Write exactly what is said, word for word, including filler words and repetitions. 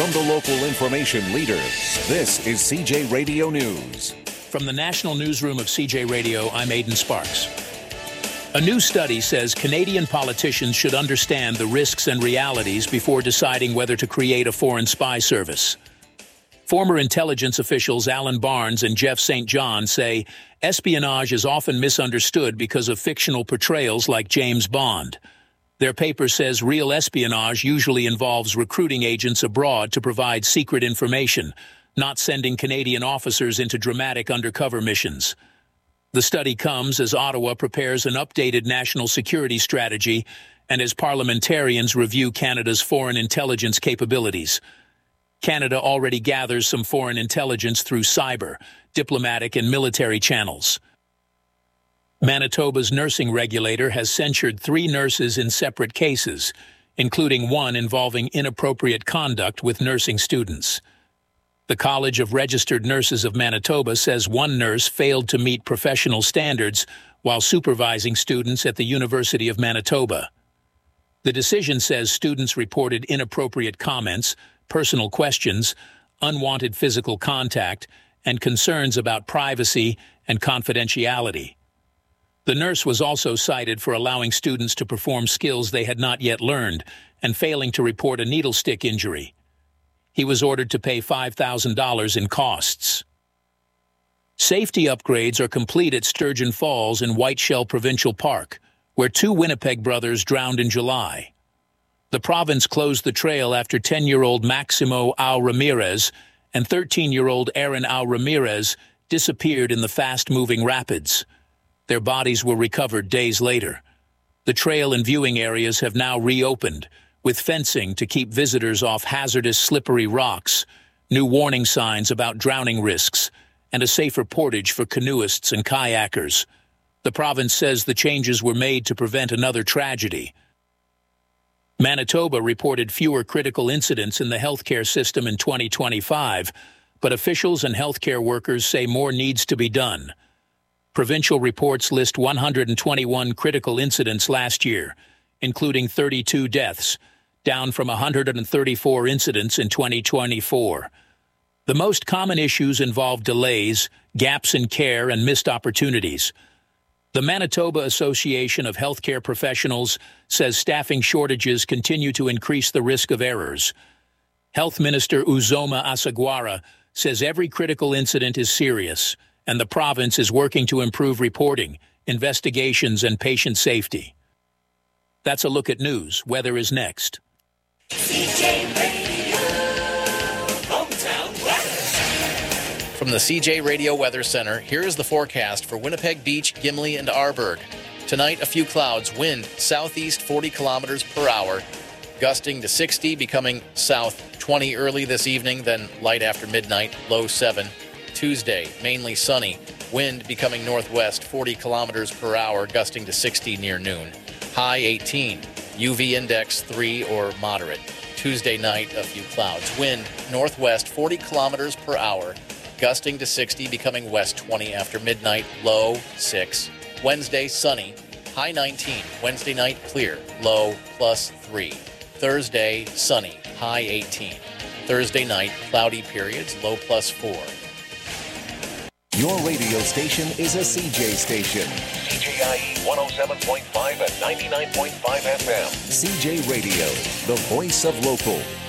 From the local information leader, this is C J Radio News. From the National Newsroom of C J Radio, I'm Aidan Sparks. A new study says Canadian politicians should understand the risks and realities before deciding whether to create a foreign spy service. Former intelligence officials Alan Barnes and Jeff Saint John say espionage is often misunderstood because of fictional portrayals like James Bond. Their paper says real espionage usually involves recruiting agents abroad to provide secret information, not sending Canadian officers into dramatic undercover missions. The study comes as Ottawa prepares an updated national security strategy and as parliamentarians review Canada's foreign intelligence capabilities. Canada already gathers some foreign intelligence through cyber, diplomatic, and military channels. Manitoba's nursing regulator has censured three nurses in separate cases, including one involving inappropriate conduct with nursing students. The College of Registered Nurses of Manitoba says one nurse failed to meet professional standards while supervising students at the University of Manitoba. The decision says students reported inappropriate comments, personal questions, unwanted physical contact, and concerns about privacy and confidentiality. The nurse was also cited for allowing students to perform skills they had not yet learned and failing to report a needle stick injury. He was ordered to pay five thousand dollars in costs. Safety upgrades are complete at Sturgeon Falls in Whiteshell Provincial Park, where two Winnipeg brothers drowned in July. The province closed the trail after ten-year-old Maximo Au Ramirez and thirteen-year-old Aaron Au Ramirez disappeared in the fast-moving rapids. Their bodies were recovered days later. The trail and viewing areas have now reopened, with fencing to keep visitors off hazardous slippery rocks, new warning signs about drowning risks, and a safer portage for canoeists and kayakers. The province says the changes were made to prevent another tragedy. Manitoba reported fewer critical incidents in the healthcare system in twenty twenty-five, but officials and healthcare workers say more needs to be done. Provincial reports list one hundred twenty-one critical incidents last year, including thirty-two deaths, down from one hundred thirty-four incidents in twenty twenty-four. The most common issues involve delays, gaps in care, and missed opportunities. The Manitoba Association of Healthcare Professionals says staffing shortages continue to increase the risk of errors. Health Minister Uzoma Asagwara says every critical incident is serious, and the province is working to improve reporting, investigations, and patient safety. That's a look at news. Weather is next. C J Radio, hometown weather. From the C J Radio Weather Center, here is the forecast for Winnipeg Beach, Gimli, and Arborg. Tonight, a few clouds, wind southeast forty kilometers per hour, gusting to sixty, becoming south twenty early this evening, then light after midnight, low seven. Tuesday, mainly sunny, wind becoming northwest forty kilometers per hour, gusting to sixty near noon. High eighteen, U V index three or moderate. Tuesday night, a few clouds, wind northwest forty kilometers per hour, gusting to sixty, becoming west twenty after midnight, low six. Wednesday, sunny, high nineteen. Wednesday night, clear, low plus three. Thursday, sunny, high eighteen. Thursday night, cloudy periods, low plus four. Your radio station is a C J station. C J I E one oh seven point five and ninety-nine point five F M. C J Radio, the voice of local.